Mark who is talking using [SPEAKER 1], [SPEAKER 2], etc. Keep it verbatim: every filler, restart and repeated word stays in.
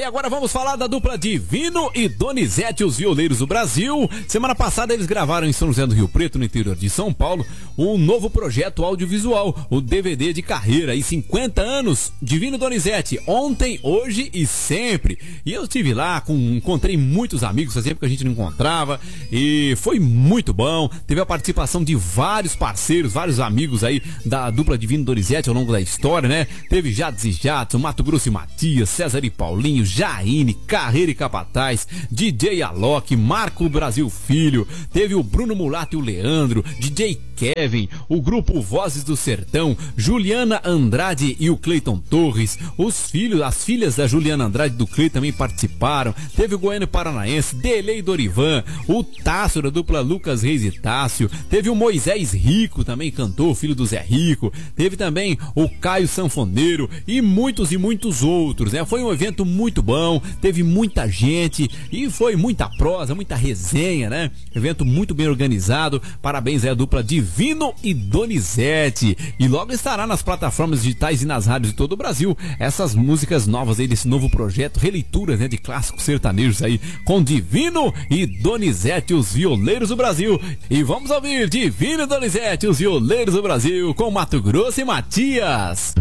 [SPEAKER 1] e agora vamos falar da dupla Divino e Donizete, os violeiros do Brasil. Semana passada eles gravaram em São José do Rio Preto, no interior de São Paulo, um novo projeto audiovisual, o D V D de carreira e cinquenta anos, Divino e Donizete, ontem, hoje e sempre. E eu estive lá, com, encontrei muitos amigos, fazia tempo que a gente não encontrava, e foi muito bom. Teve a participação de vários parceiros, vários amigos aí da dupla Divino e Donizete ao longo da história, né? Teve Jades e Jadson, Mato Grosso e Matias, César e Paulinho, Jaine, Carreira e Capataz, D J Alok, Marco Brasil Filho, teve o Bruno Mulato e o Leandro, D J Kevin, o grupo Vozes do Sertão, Juliana Andrade e o Cleiton Torres, os filhos, as filhas da Juliana Andrade e do Cleiton também participaram, teve o Goiano Paranaense, Delei Dorivan, o Tássio da dupla Lucas Reis e Tássio, teve o Moisés Rico, também cantor, filho do Zé Rico, teve também o Caio Sanfoneiro e muitos e muitos outros, né? Foi um evento muito bom, teve muita gente e foi muita prosa, muita resenha, né? Evento muito bem organizado, parabéns aí à dupla Divino e Donizete. E logo estará nas plataformas digitais e nas rádios de todo o Brasil essas músicas novas aí desse novo projeto, releituras, né, de clássicos sertanejos aí, com Divino e Donizete, os violeiros do Brasil. E vamos ouvir Divino e Donizete, os violeiros do Brasil, com Mato Grosso e Matias.